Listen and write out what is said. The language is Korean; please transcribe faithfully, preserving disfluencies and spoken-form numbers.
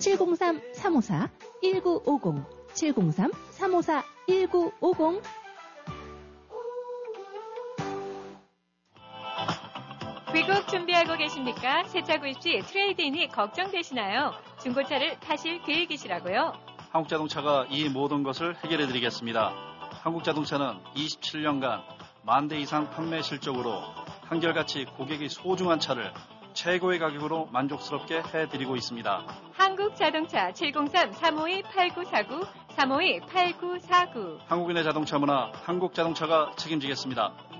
칠공삼 삼오사 일구오공 칠공삼 삼오사 일구오공. 귀국 준비하고 계십니까? 새차 구입 시 트레이드인이 걱정되시나요? 중고차를 타실 계획이시라고요? 한국자동차가 이 모든 것을 해결해드리겠습니다. 한국자동차는 이십칠 년간 만 대 이상 판매 실적으로 한결같이 고객이 소중한 차를 최고의 가격으로 만족스럽게 해드리고 있습니다. 한국자동차 칠공삼 삼오이 팔구사구 삼오이 팔구사구. 한국인의 자동차 문화 한국자동차가 책임지겠습니다.